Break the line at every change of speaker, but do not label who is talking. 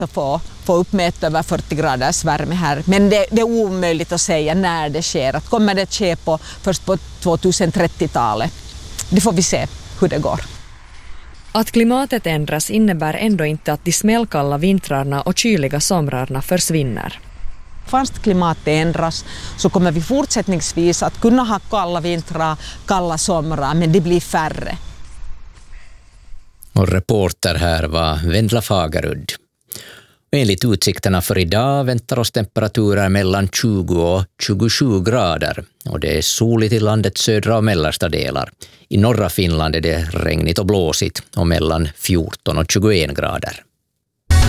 få uppmätt över 40 graders värme här. Men det är omöjligt att säga när det sker. Att kommer det att ske först på 2030-talet? Det får vi se hur det går.
Att klimatet ändras innebär ändå inte att de smällkalla vintrarna och kyliga somrarna försvinner.
Fast klimatet ändras så kommer vi fortsättningsvis att kunna ha kalla vintrar, kalla somrar, men det blir färre.
Och reporter här var Vendla Fagerud. Enligt utsikterna för idag väntar oss temperaturer mellan 20 och 27 grader. Och det är soligt i landets södra och mellersta delar. I norra Finland är det regnigt och blåsigt och mellan 14 och 21 grader.